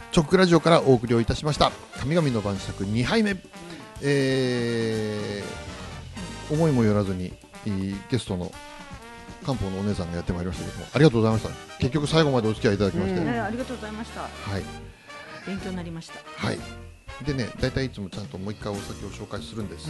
チョックラジオからお送りをいたしました神々の晩酌2杯目、思いもよらずにゲストの漢方のお姉さんがやってまいりましたけども、ありがとうございました。結局最後までお付き合いいただきまして、 ありがとうございました。 はい、 勉強になりました。 はい。でね、だいたいいつもちゃんともう一回お酒を紹介するんです、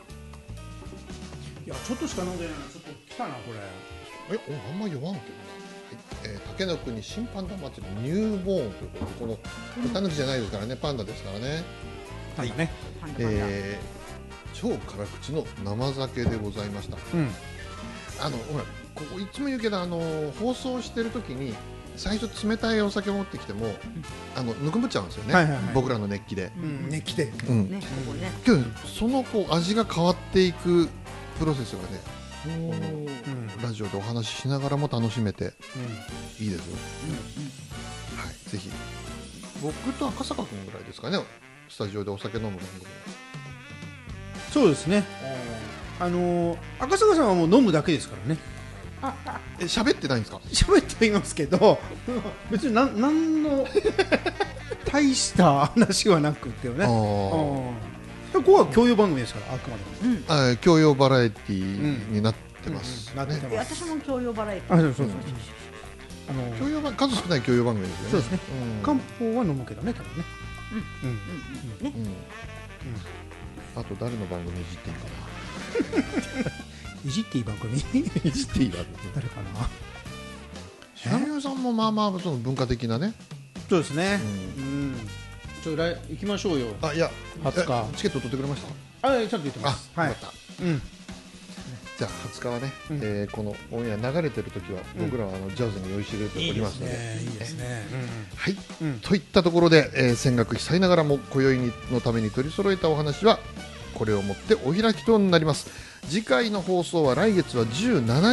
いやちょっとしか飲んでないのちょっと来たなこれ。 あんま酔わんけどな、竹の国新パンダ祭りニューボーンということで、このタヌキじゃないですからね、パンダですからね。 はいね。 超辛口の生酒でございました。ほらここいつも言うけど、放送してる時に最初冷たいお酒持ってきても、ぬくむっちゃうんですよね、僕らの熱気で、 熱気で、 ね、 けどその味が変わっていくプロセスがね、ラジオでお話ししながらも楽しめていいですよ。はい、ぜひ僕と赤坂君ぐらいですかね、スタジオでお酒飲む番組。 そうですね。赤坂さんはもう飲むだけですからね。 喋ってないんですか？ 喋っていますけど別に何の大した話はなくてよね。ここは教養番組ですから、あくまでも、 教養バラエティになってます。 私も教養バラエティ。 教養番、数少ない教養番組ですよね。 そうですね。漢方は飲むけどね、多分ね。 あと誰の番組いじっていいかな。 いじっていい番組いじっていい番組誰かな。 シャミオさんもまあまあその文化的なね。 そうですね。行きましょうよ。 いや 20日チケット取ってくれました？ ちゃんと言ってます。 はい。じゃあ20日はね、このオンエア流れてる時は僕らはジャズに酔いしれておりますので、 いいですね。 はい。といったところで、泉岳被災ながらも今宵のために取り揃えたお話はこれをもってお開きとなります。次回の放送は来月は17